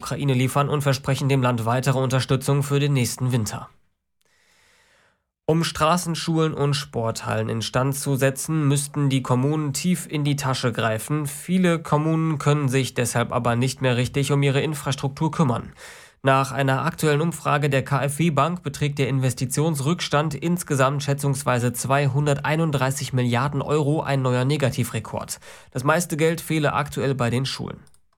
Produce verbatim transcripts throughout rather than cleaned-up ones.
Ukraine liefern und versprechen dem Land weitere Unterstützung für den nächsten Winter. Um Straßen, Schulen und Sporthallen instand zu setzen, müssten die Kommunen tief in die Tasche greifen. Viele Kommunen können sich deshalb aber nicht mehr richtig um ihre Infrastruktur kümmern. Nach einer aktuellen Umfrage der KfW-Bank beträgt der Investitionsrückstand insgesamt schätzungsweise zweihunderteinunddreißig Milliarden Euro, ein neuer Negativrekord. Das meiste Geld fehle aktuell bei den Schulen.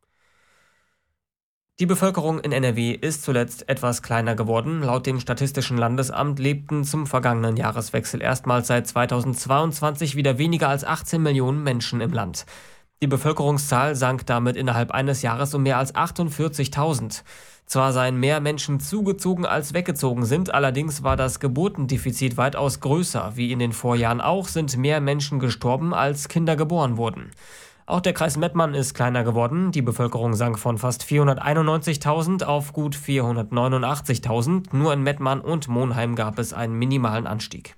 Die Bevölkerung in N R W ist zuletzt etwas kleiner geworden. Laut dem Statistischen Landesamt lebten zum vergangenen Jahreswechsel erstmals seit zweitausendzweiundzwanzig wieder weniger als achtzehn Millionen Menschen im Land. Die Bevölkerungszahl sank damit innerhalb eines Jahres um mehr als achtundvierzigtausend. Zwar seien mehr Menschen zugezogen als weggezogen sind, allerdings war das Geburtendefizit weitaus größer. Wie in den Vorjahren auch sind mehr Menschen gestorben, als Kinder geboren wurden. Auch der Kreis Mettmann ist kleiner geworden. Die Bevölkerung sank von fast vierhunderteinundneunzigtausend auf gut vierhundertneunundachtzigtausend. Nur in Mettmann und Monheim gab es einen minimalen Anstieg.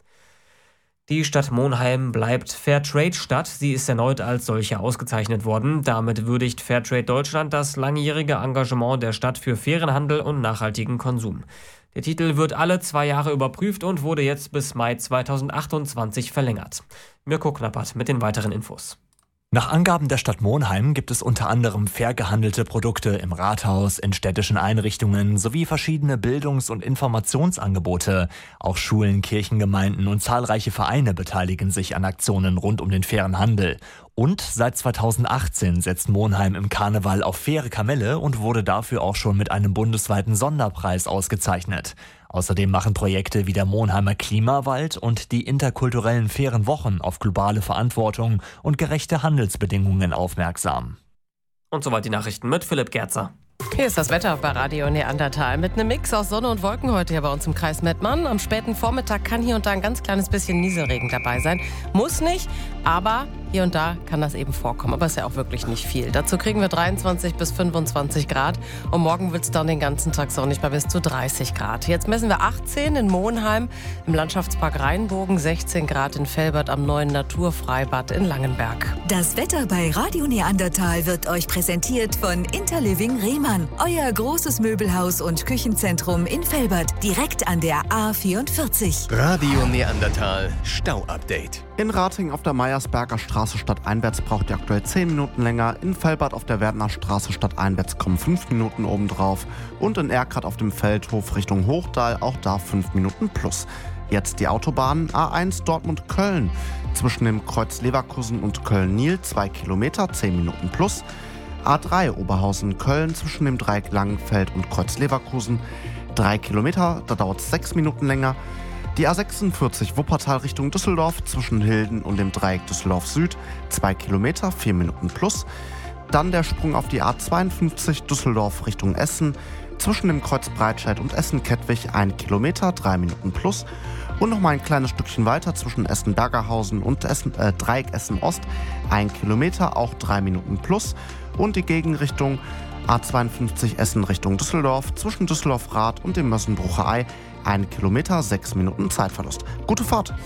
Die Stadt Monheim bleibt Fairtrade-Stadt. Sie ist erneut als solche ausgezeichnet worden. Damit würdigt Fairtrade Deutschland das langjährige Engagement der Stadt für fairen Handel und nachhaltigen Konsum. Der Titel wird alle zwei Jahre überprüft und wurde jetzt bis Mai zweitausendachtundzwanzig verlängert. Mirko Knappert mit den weiteren Infos. Nach Angaben der Stadt Monheim gibt es unter anderem fair gehandelte Produkte im Rathaus, in städtischen Einrichtungen sowie verschiedene Bildungs- und Informationsangebote. Auch Schulen, Kirchengemeinden und zahlreiche Vereine beteiligen sich an Aktionen rund um den fairen Handel. Und seit zweitausendachtzehn setzt Monheim im Karneval auf faire Kamelle und wurde dafür auch schon mit einem bundesweiten Sonderpreis ausgezeichnet. Außerdem machen Projekte wie der Monheimer Klimawald und die interkulturellen fairen Wochen auf globale Verantwortung und gerechte Handelsbedingungen aufmerksam. Und soweit die Nachrichten mit Philipp Gerzer. Hier ist das Wetter bei Radio Neandertal mit einem Mix aus Sonne und Wolken heute hier bei uns im Kreis Mettmann. Am späten Vormittag kann hier und da ein ganz kleines bisschen Nieselregen dabei sein. Muss nicht, aber hier und da kann das eben vorkommen. Aber ist ja auch wirklich nicht viel. Dazu kriegen wir dreiundzwanzig bis fünfundzwanzig Grad und morgen wird es dann den ganzen Tag sonnig bei bis zu dreißig Grad. Jetzt messen wir achtzehn in Monheim, im Landschaftspark Rheinbogen, sechzehn Grad in Velbert am neuen Naturfreibad in Langenberg. Das Wetter bei Radio Neandertal wird euch präsentiert von Interliving Rehmann. Euer großes Möbelhaus und Küchenzentrum in Velbert, direkt an der A vierundvierzig. Radio Neandertal Stau-Update. In Ratingen auf der Meiersberger Straße stadteinwärts braucht ihr aktuell zehn Minuten länger. In Velbert auf der Werdner Straße stadteinwärts kommen fünf Minuten obendrauf. Und in Erkrath auf dem Feldhof Richtung Hochdahl auch da fünf Minuten plus. Jetzt die Autobahn A eins Dortmund-Köln. Zwischen dem Kreuz Leverkusen und Köln-Nil zwei Kilometer, zehn Minuten plus. A drei Oberhausen-Köln zwischen dem Dreieck Langenfeld und Kreuz Leverkusen. drei Kilometer, da dauert es sechs Minuten länger. Die A sechsundvierzig Wuppertal Richtung Düsseldorf zwischen Hilden und dem Dreieck Düsseldorf Süd. zwei Kilometer, vier Minuten plus. Dann der Sprung auf die A zweiundfünfzig Düsseldorf Richtung Essen. Zwischen dem Kreuz Breitscheid und Essen-Kettwig ein Kilometer, drei Minuten plus. Und nochmal ein kleines Stückchen weiter zwischen Essen-Bergerhausen und Essen, äh, Dreieck Essen-Ost. ein Kilometer, auch drei Minuten plus. Und die Gegenrichtung A zweiundfünfzig Essen Richtung Düsseldorf zwischen Düsseldorf-Rath und dem Mössenbrucher Ei. ein Kilometer, sechs Minuten Zeitverlust. Gute Fahrt!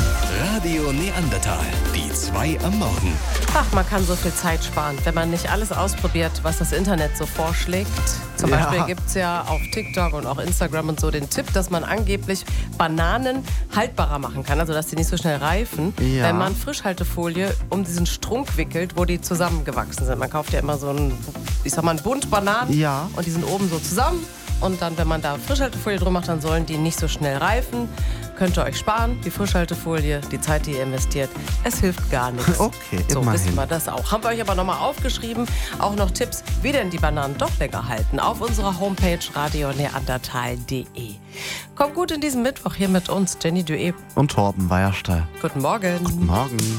Radio Neandertal, die zwei am Morgen. Ach, man kann so viel Zeit sparen, wenn man nicht alles ausprobiert, was das Internet so vorschlägt. Zum Ja. Beispiel gibt es ja auf TikTok und auch Instagram und so den Tipp, dass man angeblich Bananen haltbarer machen kann, also dass die nicht so schnell reifen, Ja. wenn man Frischhaltefolie um diesen Strunk wickelt, wo die zusammengewachsen sind. Man kauft ja immer so einen, ich sag mal, einen Bund Bananen Ja. und die sind oben so zusammen. Und dann, wenn man da Frischhaltefolie drum macht, dann sollen die nicht so schnell reifen. Könnt ihr euch sparen, die Frischhaltefolie, die Zeit, die ihr investiert. Es hilft gar nichts. Okay, so immerhin. wissen wir das auch. Haben wir euch aber nochmal aufgeschrieben. Auch noch Tipps, wie denn die Bananen doch länger halten. Auf unserer Homepage radio neandertal punkt de. Kommt gut in diesen Mittwoch hier mit uns, Jenny Duet. Und Torben Weiersteil. Guten Morgen. Guten Morgen.